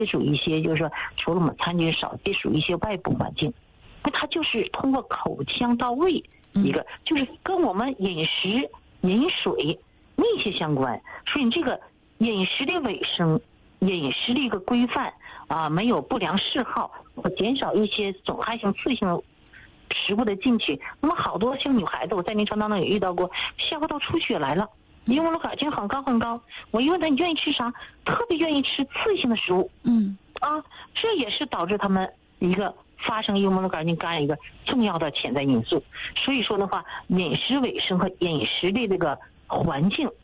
接触一些，就是说除了我们餐具少接触一些外部环境，那它就是通过口腔到胃一个，就是跟我们饮食饮水密切相关。所以这个饮食的卫生、饮食的一个规范啊，没有不良嗜好，减少一些损害性、刺激性食物的进去。那么好多像女孩子，我在临床当中也遇到过，消化道出血来了，幽门螺杆菌很高很高。我一问他你愿意吃啥，特别愿意吃刺激性的食物。这也是导致他们一个发生幽门螺杆菌感染一个重要的潜在因素。所以说的话，饮食卫生和饮食的这个环境